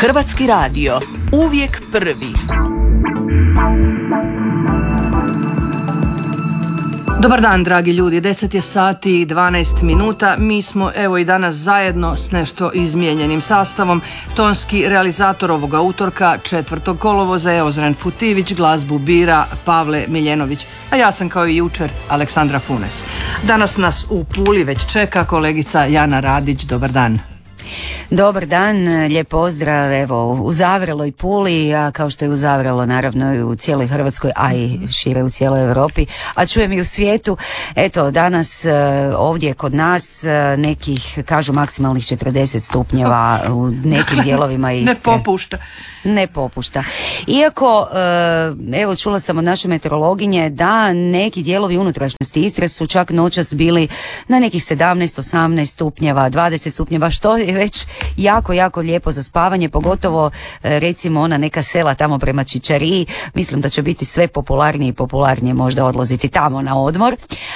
Hrvatski radio, uvijek prvi. Dobar dan, dragi ljudi, 10 je sati i 12 minuta. Mi smo evo i danas zajedno s nešto izmijenjenim sastavom. Tonski realizator ovoga utorka 4. kolovoza je Ozren Futivić, glazbu bira Pavle Miljenović, a ja sam kao i jučer Aleksandra Funes. Danas nas u Puli već čeka kolegica Jana Radić. Dobar dan. Dobar dan, lijep pozdrav, evo u Zavreloj Puli, a kao što je u Zavrelo naravno i u cijeloj Hrvatskoj, a i šire u cijeloj Europi, a čujem i u svijetu. Eto, danas ovdje kod nas nekih, kažu, maksimalnih 40 stupnjeva u nekim dijelovima Istre. Ne popušta. Iako, evo, čula sam od naše meteorologinje da neki dijelovi unutrašnjosti Istre su čak noćas bili na nekih 17, 18 stupnjeva, 20 stupnjeva, što je već jako, jako lijepo za spavanje, pogotovo recimo ona neka sela tamo prema Čičariji. Mislim da će biti sve popularnije i popularnije možda odlaziti tamo na odmor.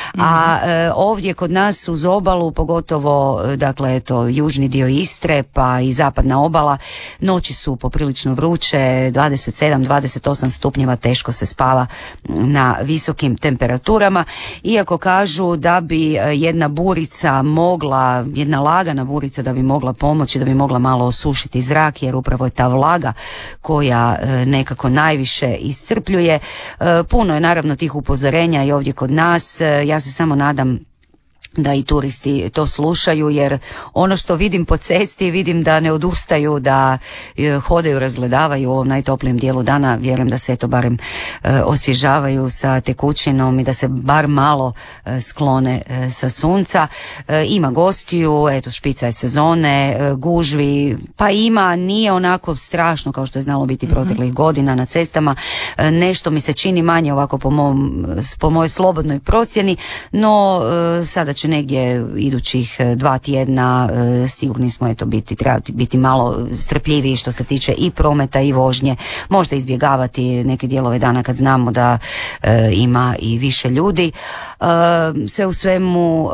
A ovdje kod nas uz obalu, pogotovo dakle eto južni dio Istre pa i zapadna obala, noći su poprilično vruće, 27, 28 stupnjeva, teško se spava na visokim temperaturama. Iako kažu da bi jedna burica mogla, jedna lagana burica da bi mogla pomoći, da bi mogla malo osušiti zrak, jer upravo je ta vlaga koja nekako najviše iscrpljuje. Puno je naravno tih upozorenja i ovdje kod nas. Ja se samo nadam da i turisti to slušaju, jer ono što vidim po cesti, vidim da ne odustaju, da hodaju, razgledavaju u ovom najtoplijem dijelu dana. Vjerujem da se eto barem osvježavaju sa tekućinom i da se bar malo sklone sa sunca. Ima gostiju, eto špica je sezone, gužvi, pa ima, nije onako strašno kao što je znalo biti proteklih godina na cestama. Nešto mi se čini manje ovako po mojoj slobodnoj procjeni, no sada će negdje idućih 2 tjedna sigurni smo trebati biti malo strpljiviji što se tiče i prometa i vožnje, možda izbjegavati neke dijelove dana kad znamo da ima i više ljudi. Sve u svemu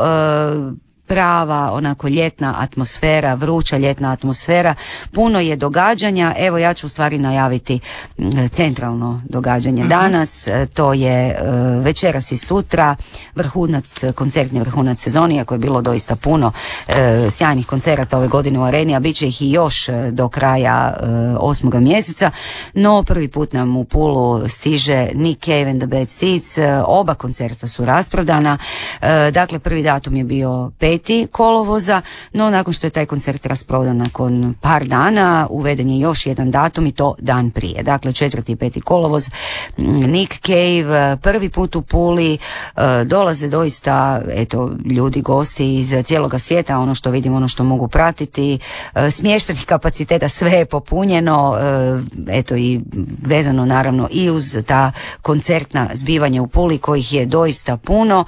prava onako ljetna atmosfera, vruća ljetna atmosfera, puno je događanja. Evo ja ću u stvari najaviti centralno događanje danas, to je večeras i sutra koncertni vrhunac sezoni, iako je bilo doista puno sjajnih koncerata ove godine u Areni, a bit će ih i još do kraja 8. mjeseca, no prvi put nam u Pulu stiže Nick Cave and the Bad Seeds. Oba koncerta su rasprodana, dakle prvi datum je bio 5. kolovoza, no nakon što je taj koncert rasprodan nakon par dana, uveden je još jedan datum i to dan prije. Dakle, 4. i 5. kolovoz, Nick Cave, prvi put u Puli, dolaze doista, eto, ljudi, gosti iz cijeloga svijeta, ono što vidim, ono što mogu pratiti, smještajnih kapaciteta, sve je popunjeno, eto i vezano naravno i uz ta koncertna zbivanja u Puli, kojih je doista puno.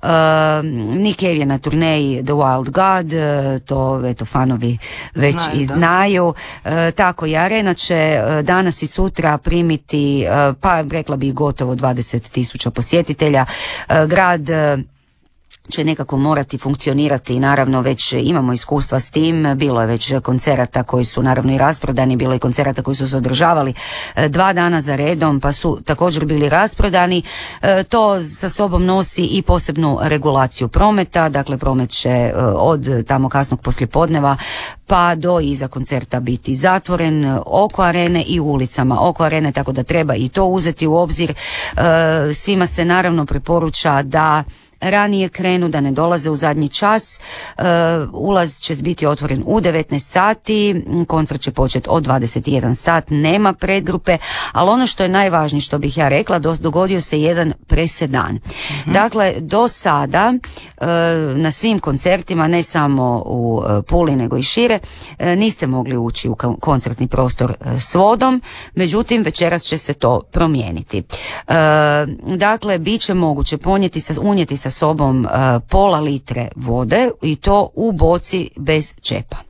Nick Cave je na turneji The Wild God, to eto fanovi već i znaju. Tako i Arena će danas i sutra primiti, pa rekla bih gotovo 20.000 posjetitelja. Grad će nekako morati funkcionirati i naravno već imamo iskustva s tim, bilo je već koncerata koji su naravno i rasprodani, bilo je koncerata koji su se održavali 2 dana za redom pa su također bili rasprodani. To sa sobom nosi i posebnu regulaciju prometa, dakle promet će od tamo kasnog poslijepodneva pa do iza koncerta biti zatvoren oko Arene i ulicama oko Arene, tako da treba i to uzeti u obzir. Svima se naravno preporuča da ranije krenu, da ne dolaze u zadnji čas. Ulaz će biti otvoren u 19 sati, koncert će početi od 21 sat, nema predgrupe, ali ono što je najvažnije, što bih ja rekla, dogodio se jedan presedan. Dakle, do sada na svim koncertima, ne samo u Puli nego i šire, niste mogli ući u koncertni prostor s vodom, međutim večeras će se to promijeniti. Dakle, bit će moguće unijeti sa sobom pola litre vode i to u boci bez čepa.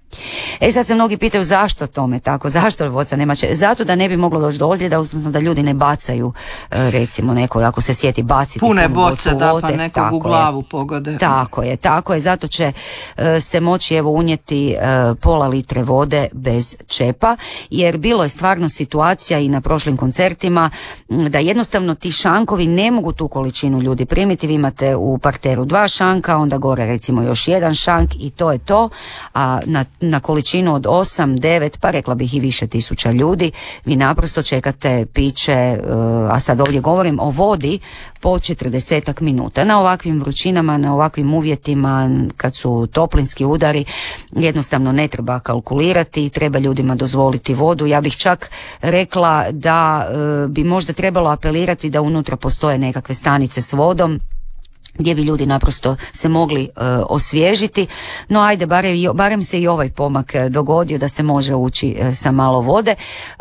Sad se mnogi pitaju zašto tome tako, zašto boca nema čep? Zato da ne bi moglo doći do ozljeda, odnosno da ljudi ne bacaju, recimo neko ako se sjeti baciti pune boce, da, vode, pa nekog u glavu pogode. Tako je, zato će se moći evo unijeti pola litre vode bez čepa, jer bilo je stvarno situacija i na prošlim koncertima da jednostavno ti šankovi ne mogu tu količinu ljudi primiti. Vi imate u parteru 2 šanka, onda gore recimo još 1 šank i to je to, a na količinu od 8, 9, pa rekla bih i više tisuća ljudi, vi naprosto čekate piće, a sad ovdje govorim o vodi, po 40 minuta. Na ovakvim vrućinama, na ovakvim uvjetima, kad su toplinski udari, jednostavno ne treba kalkulirati, treba ljudima dozvoliti vodu. Ja bih čak rekla da bi možda trebalo apelirati da unutra postoje nekakve stanice s vodom, gdje bi ljudi naprosto se mogli osvježiti, no ajde, barem se i ovaj pomak dogodio da se može ući sa malo vode.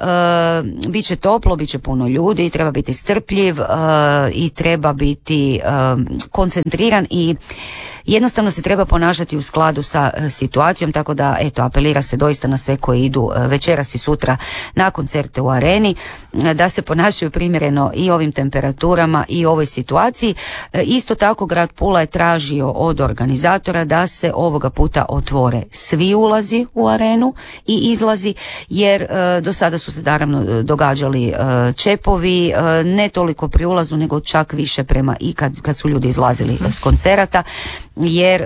Biće toplo, biće puno ljudi, treba biti strpljiv i treba biti koncentriran i jednostavno se treba ponašati u skladu sa situacijom, tako da eto, apelira se doista na sve koji idu večeras i sutra na koncerte u Areni, da se ponašaju primjereno i ovim temperaturama i ovoj situaciji. Isto tako grad Pula je tražio od organizatora da se ovoga puta otvore svi ulazi u Arenu i izlazi, jer do sada su se naravno događali čepovi, ne toliko pri ulazu nego čak više prema i kad su ljudi izlazili s koncerata, jer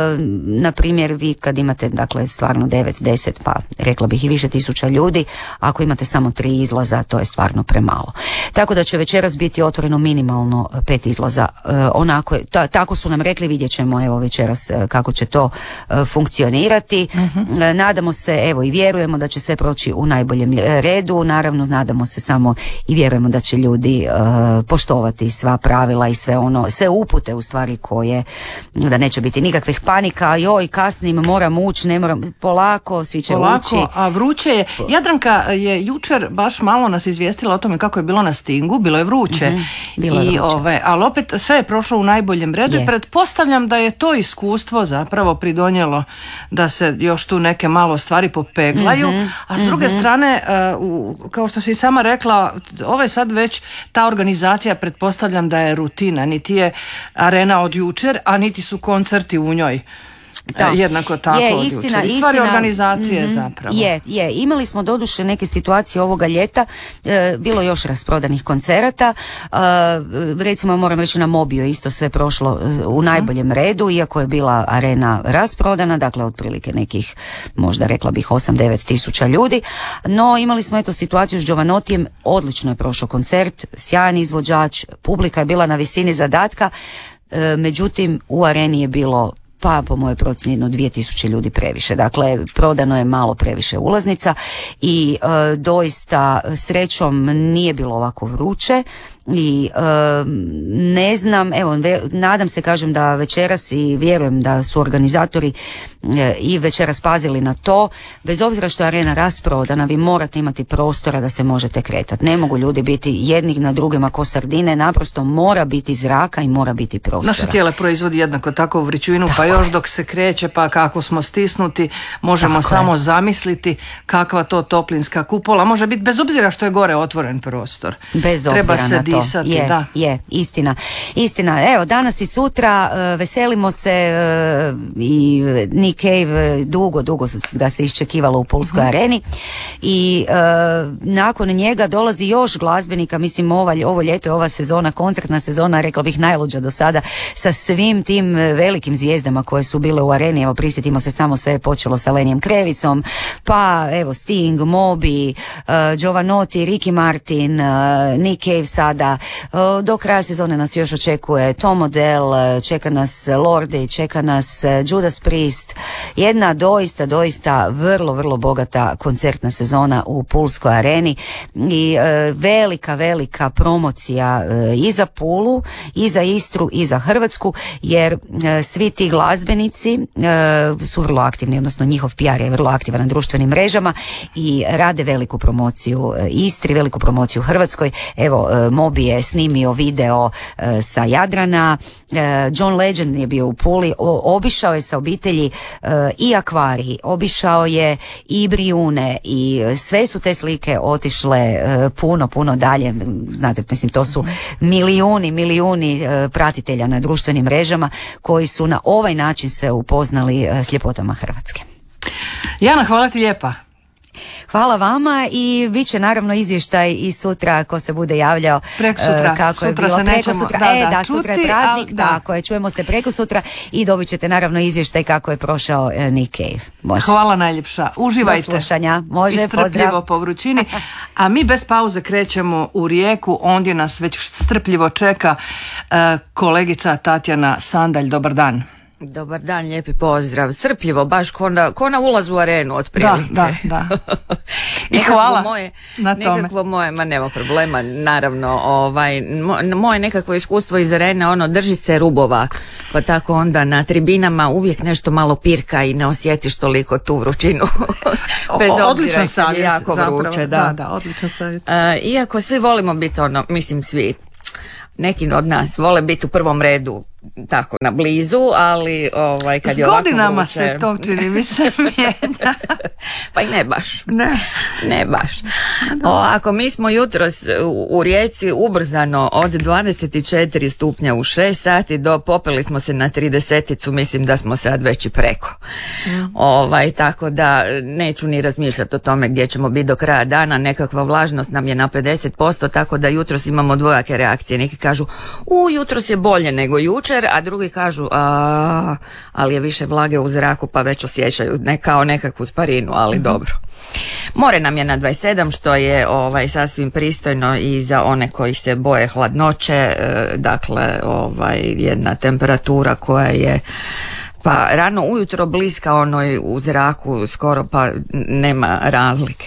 na primjer vi kad imate dakle stvarno 9, 10 pa rekla bih i više tisuća ljudi, ako imate samo 3 izlaza to je stvarno premalo. Tako da će večeras biti otvoreno minimalno 5 izlaza, onako tako su nam rekli, vidjet ćemo evo večeras kako će to funkcionirati. Nadamo se evo i vjerujemo da će sve proći u najboljem redu, naravno nadamo se samo i vjerujemo da će ljudi poštovati sva pravila i sve upute u stvari koje, da neće biti nikakvih panika, joj kasnim, moram ući, ne moram, polako, svi će ući. A vruće je. Jadranka je jučer baš malo nas izvijestila o tome kako je bilo na Stingu, bilo je vruće. Bilo je vruće. Ali opet sve je prošlo u najboljem redu i pretpostavljam da je to iskustvo zapravo pridonijelo da se još tu neke malo stvari popeglaju, a s druge strane, kao što si i sama rekla, ovo je sad već ta organizacija, pretpostavljam da je rutina, niti je Arena od jučer, a niti su koncerti u njoj. Jednako tako od jučer. I stvari organizacije zapravo. Imali smo doduše neke situacije ovoga ljeta, bilo još rasprodanih koncerata, recimo moram reći na Mobiju isto sve prošlo u najboljem redu, iako je bila Arena rasprodana, dakle otprilike nekih možda rekla bih 8-9 tisuća ljudi, no imali smo eto situaciju s Giovanotijem, odlično je prošao koncert, sjajan izvođač, publika je bila na visini zadatka, međutim u Areni je bilo pa po mojoj procjeni jedno 2000 ljudi previše. Dakle, prodano je malo previše ulaznica i doista srećom nije bilo ovako vruće i ne znam, evo, nadam se, kažem, da večeras i vjerujem da su organizatori i večeras pazili na to, bez obzira što je Arena rasprodana, vi morate imati prostora da se možete kretati. Ne mogu ljudi biti jedni na drugima ko sardine, naprosto mora biti zraka i mora biti prostora. Naše tijelo proizvodi jednako tako vrućinu, pa još dok se kreće, pa kako smo stisnuti, možemo samo zamisliti kakva to toplinska kupola može biti, bez obzira što je gore otvoren prostor. Bez obzira treba se na to. disati, je, istina. Evo, danas i sutra veselimo se i Nick Cave dugo ga se iščekivalo u Pulskoj areni i nakon njega dolazi još glazbenika, mislim ovo ljeto je ova sezona, koncertna sezona, rekla bih najluđa do sada, sa svim tim velikim zvijezdama koje su bile u areni. Evo, prisjetimo se, samo sve je počelo sa Lenijem Krevicom, pa evo Sting, Moby, Giovanotti, Ricky Martin, Nick Cave sada. Do kraja sezone nas još očekuje Tom Odell, čeka nas Lordi, čeka nas Judas Priest. Jedna doista vrlo bogata koncertna sezona u Pulskoj areni i velika promocija i za Pulu, i za Istru, i za Hrvatsku, jer svi ti glazbenici su vrlo aktivni, odnosno njihov PR je vrlo aktivan na društvenim mrežama i rade veliku promociju Istri, veliku promociju Hrvatskoj. Evo, Moby je snimio video sa Jadrana. John Legend je bio u Puli, obišao je sa obitelji i akvarij, obišao je i Brijune i sve su te slike otišle puno dalje. Znate, mislim, to su milijuni pratitelja na društvenim mrežama koji su na ovaj način se upoznali s ljepotama Hrvatske. Jana, hvala ti lijepa. Hvala vama i bit će naravno izvještaj i sutra ako se bude javljao prekosutra. Kako sutra je bilo se prekosutra. Da, sutra je praznik, tako je, čujemo se prekosutra i dobit ćete naravno izvještaj kako je prošao Nick Cave. Može. Hvala najljepša. Uživajte. Do slušanja. Može, strpljivo pozdrav. Po vrućini. A mi bez pauze krećemo u Rijeku, ondje nas već strpljivo čeka kolegica Tatjana Sandalj. Dobar dan. Dobar dan, lijepi pozdrav. Strpljivo, baš ko na ulazu u arenu otprilike. Da. I hvala na tome. Nekakvo moje, ma nema problema, naravno, moje nekakvo iskustvo iz arene, drži se rubova, pa tako onda na tribinama uvijek nešto malo pirka i ne osjetiš toliko tu vrućinu. Bez odličan savjet, jako vruće, da, odličan savjet. Iako svi volimo biti mislim svi, neki od nas vole biti u prvom redu tako na blizu, ali kad je ovako godinama vruće, se to čini mi se mijenja. Pa i ne baš. Ne baš. Ako mi smo jutros u Rijeci ubrzano od 24 stupnja u 6 sati popeli smo se na 30, mislim da smo sad već i preko. Tako da neću ni razmišljati o tome gdje ćemo biti do kraja dana. Nekakva vlažnost nam je na 50%, tako da jutros imamo dvojake reakcije. Neki kažu, jutros je bolje nego jučer, a drugi kažu, ali je više vlage u zraku pa već osjećaju kao nekakvu sparinu, ali dobro. More nam je na 27, što je sasvim pristojno i za one koji se boje hladnoće, dakle jedna temperatura koja je pa rano ujutro bliska onoj u zraku, skoro pa nema razlike.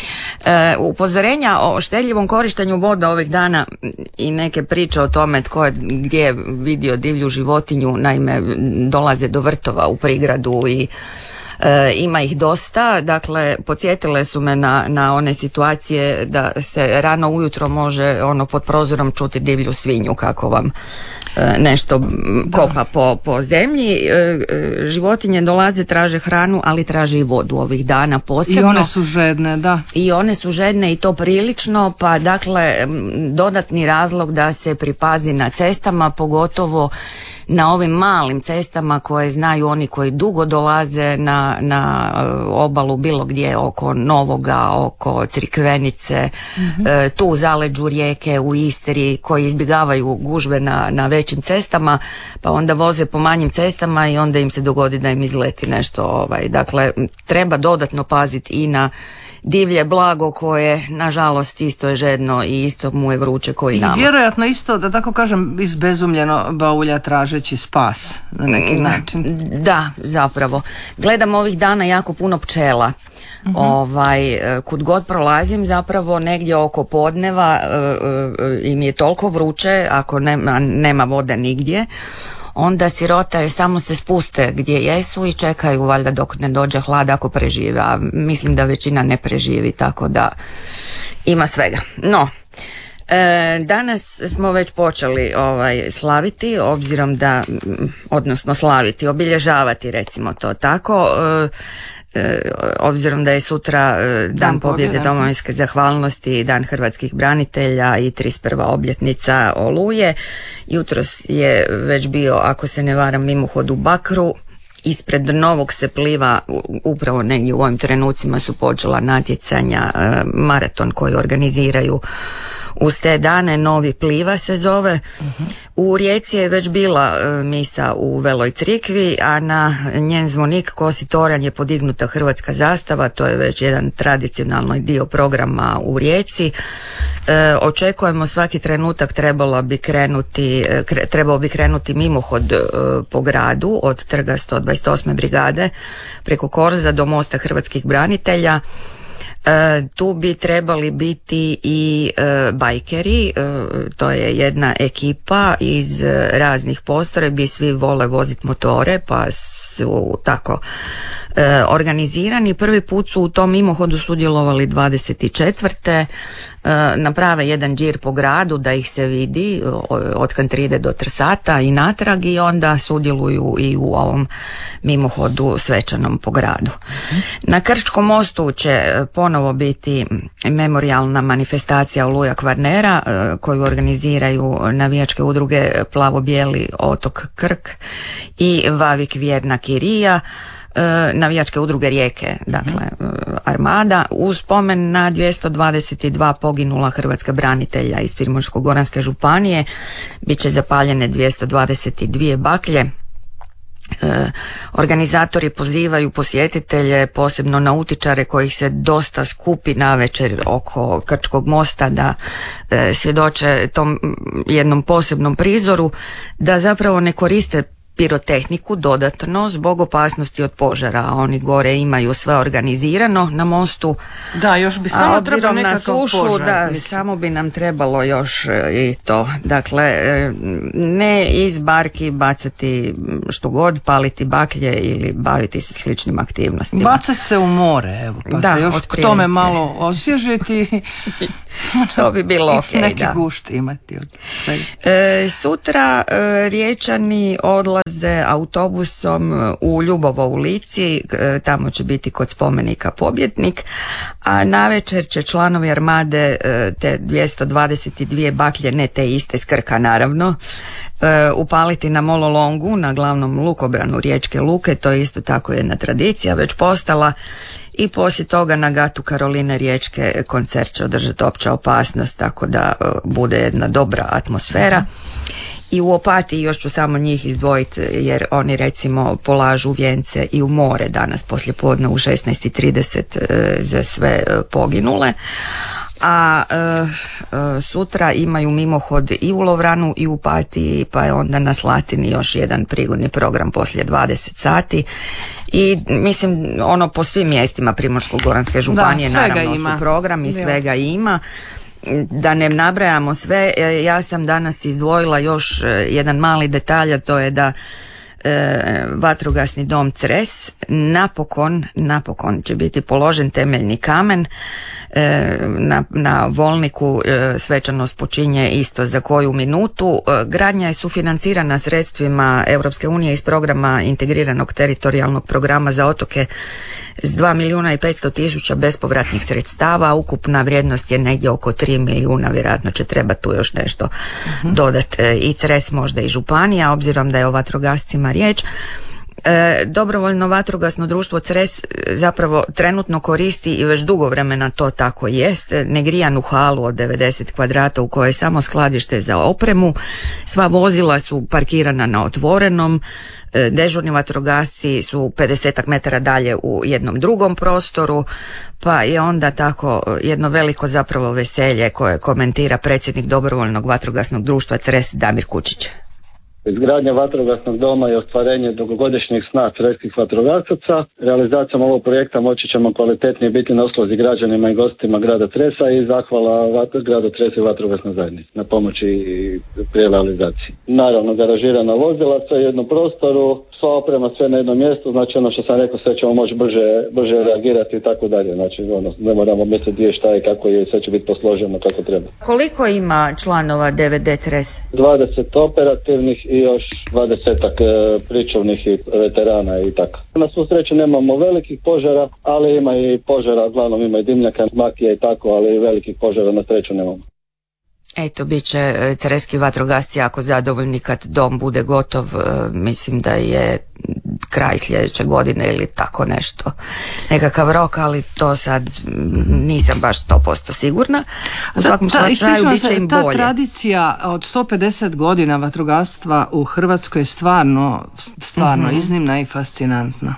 Upozorenja o štedljivom korištenju voda ovih dana i neke priče o tome tko je gdje vidio divlju životinju, naime dolaze do vrtova u prigradu i ima ih dosta, dakle podsjetile su me na one situacije da se rano ujutro može pod prozorom čuti divlju svinju kako vam nešto kopa po zemlji. Životinje dolaze, traže hranu, ali traže i vodu ovih dana posebno. I one su žedne, da. I one su žedne i to prilično, pa dakle dodatni razlog da se pripazi na cestama, pogotovo na ovim malim cestama koje znaju oni koji dugo dolaze na obalu bilo gdje oko Novoga, oko Crikvenice, tu u zaleđu Rijeke, u Istri, koji izbjegavaju gužve na većim cestama, pa onda voze po manjim cestama i onda im se dogodi da im izleti nešto. Dakle, treba dodatno paziti i na divlje blago koje, nažalost, isto je žedno i isto mu je vruće koji nama. I vjerojatno isto, da tako kažem, izbezumljeno baulja tražeći spas na neki način. Da, zapravo. Gledam ovih dana jako puno pčela. Kud god prolazim, zapravo negdje oko podneva im je toliko vruće, ako nema vode nigdje, onda sirotaje, samo se spuste gdje jesu i čekaju valjda dok ne dođe hlad ako prežive, a mislim da većina ne preživi, tako da ima svega. No, danas smo već počeli slaviti, obzirom da, odnosno slaviti, obilježavati, recimo to tako, obzirom da je sutra Dan pobjede domovinske zahvalnosti, Dan hrvatskih branitelja i 31. obljetnica Oluje. Jutros je već bio, ako se ne varam, mimohod u Bakru. Ispred Novog se pliva, upravo negdje u ovim trenucima su počela natjecanja, maraton koji organiziraju uz te dane, Novi pliva se zove. U Rijeci je već bila misa u Veloj crikvi, a na njen zvonik kosi toranj je podignuta hrvatska zastava, to je već jedan tradicionalni dio programa u Rijeci. Očekujemo svaki trenutak, trebao bi krenuti mimohod po gradu od trga 128. brigade preko Korza do mosta hrvatskih branitelja. Tu bi trebali biti i bajkeri, to je jedna ekipa iz raznih postrojbi, svi vole voziti motore pa su tako organizirani. Prvi put su u tom mimohodu sudjelovali 24. Naprave jedan džir po gradu da ih se vidi od Kantride do Trsata i natrag i onda sudjeluju i u ovom mimohodu svečanom po gradu. Na Krčkom mostu će ponovo biti memorijalna manifestacija Oluja Kvarnera koju organiziraju navijačke udruge Plavo-bijeli otok Krk i Vavik Vjerna Kirija, navijačke udruge Rijeke, dakle Armada, u spomen na 222 poginula hrvatska branitelja iz Primorsko-goranske županije bit će zapaljene 222 baklje. Organizatori pozivaju posjetitelje, posebno nautičare kojih se dosta skupi navečer oko Krčkog mosta, da svjedoče tom jednom posebnom prizoru, da zapravo ne koriste pirotehniku dodatno zbog opasnosti od požara, a oni gore imaju sve organizirano na mostu. Da, još bi samo trebalo nekakav požar. Da, samo bi nam trebalo još i to. Dakle, ne iz barki bacati što god, paliti baklje ili baviti se sličnim aktivnostima. Bacati se u more, evo, pa da, se još k tome malo osvježiti. To bi bilo okej, neki da. gušt imati od svega. Sutra Riječani odlaze autobusom u Ljubovo u Lici, tamo će biti kod spomenika Pobjednik, a navečer će članovi Armade te 222 baklje, ne te iste s Krka naravno, upaliti na Mololongu, na glavnom lukobranu Riječke luke. To je isto tako jedna tradicija već postala. I poslije toga na Gatu Karoline Riječke koncert će održati Opća opasnost, tako da bude jedna dobra atmosfera. I u Opatiji još ću samo njih izdvojiti jer oni recimo polažu vijence i u more danas poslijepodne u 16:30 za sve poginule. A sutra imaju mimohod i u Lovranu i u Opatiji, pa je onda na Slatini još jedan prigodni program poslije 20 sati. I mislim ono po svim mjestima Primorsko-goranske županije naravno ima. Su program i svega ima. Da ne nabrajamo sve, ja sam danas izdvojila još jedan mali detalj, a to je da vatrogasni dom Cres napokon će biti položen temeljni kamen. Na Volniku svečanost počinje isto za koju minutu. Gradnja je sufinancirana sredstvima Europske unije iz programa integriranog teritorijalnog programa za otoke s 2.500.000 bespovratnih sredstava. Ukupna vrijednost je negdje oko 3 milijuna, vjerojatno će treba tu još nešto dodati i Cres, možda i županija, obzirom da je o vatrogascima riječ. Dobrovoljno vatrogasno društvo Cres zapravo trenutno koristi i već dugo vremena to tako jest, negrijanu halu od 90 kvadrata u kojoj je samo skladište za opremu. Sva vozila su parkirana na otvorenom, dežurni vatrogasci su 50 metara dalje u jednom drugom prostoru, pa je onda tako jedno veliko zapravo veselje koje komentira predsjednik Dobrovoljnog vatrogasnog društva Cres Damir Kučić. Izgradnja vatrogasnog doma i ostvarenje dugogodišnjeg sna creskih vatrogasaca. Realizacijom ovog projekta moći ćemo kvalitetnije biti na usluzi građanima i gostima grada Cresa i zahvala gradu Cresa i vatrogasnoj zajednici na pomoći pri realizaciji. Naravno, garažirana vozila, sve u jednom prostoru, sva oprema, sve na jednom mjestu, znači ono što sam rekao, sve ćemo moći brže reagirati i tako dalje. Znači, ne moramo misliti gdje šta i kako je, sve će biti posloženo kako treba. Koliko ima članova DVD Cres? 20 operativnih i još 20-ak pričuvnih i veterana i tako. Na svu sreću nemamo velikih požara, ali ima i požara, uglavnom ima i dimnjaka, makije i tako, ali velikih požara na sreću nemamo. Eto, bit će creski vatrogasci jako zadovoljni kad dom bude gotov, mislim da je kraj sljedeće godine ili tako nešto, nekakav rok, ali to sad nisam baš 100% sigurna. U svakom slučaju bit će im bolje. Ta tradicija od 150 godina vatrogastva u Hrvatskoj je stvarno iznimna i fascinantna.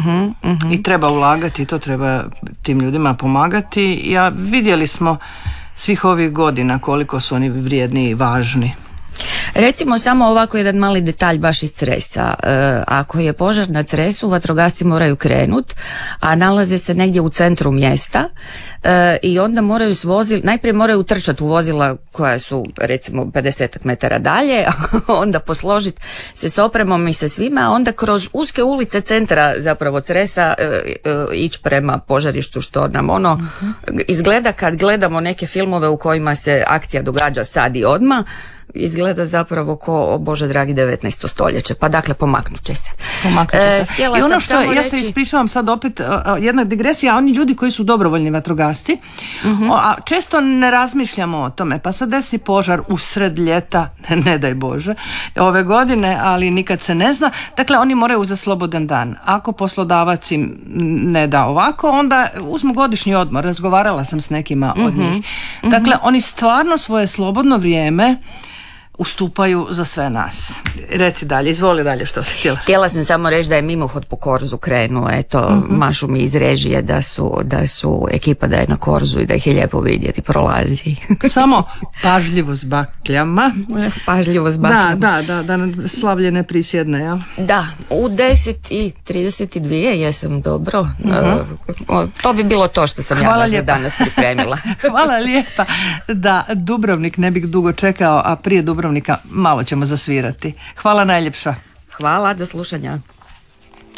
I treba ulagati, to treba tim ljudima pomagati. Vidjeli smo svih ovih godina koliko su oni vrijedni i važni. Recimo samo ovako jedan mali detalj baš iz Cresa. Ako je požar na Cresu, vatrogasci moraju krenut, a nalaze se negdje u centru mjesta i onda moraju najprije moraju utrčati u vozila koja su recimo 50 metara dalje, onda posložiti se s opremom i sa svima, a onda kroz uske ulice centra zapravo Cresa ići prema požarištu, što nam izgleda kad gledamo neke filmove u kojima se akcija događa sad i odmah, izgleda zapravo ko, Bože dragi, 19. stoljeće. Pa dakle, pomaknut će se. I ono što, ja se ispričavam sad opet, jedna digresija, oni ljudi koji su dobrovoljni vatrogasci, a često ne razmišljamo o tome, pa sad desi požar usred ljeta, ne daj Bože, ove godine, ali nikad se ne zna. Dakle, oni moraju za slobodan dan. Ako poslodavac im ne da ovako, onda uzmu godišnji odmor. Razgovarala sam s nekima od njih. Dakle, oni stvarno svoje slobodno vrijeme ustupaju za sve nas. Reci dalje, izvoli dalje što si htjela. Htjela sam samo reći da je mimohod po Korzu krenuo, eto, mašu mi iz režije da su ekipa da je na Korzu i da ih je lijepo vidjeti, prolazi. Samo pažljivo s bakljama. Pažljivo s bakljama. Da slavlje ne prisjedne, jel? Da, u 10:32 jesam dobro. To bi bilo to što sam ja danas pripremila. Hvala lijepa. Da, Dubrovnik ne bih dugo čekao, a prije Dubrovnika malo ćemo zasvirati. Hvala najljepša. Hvala, do slušanja.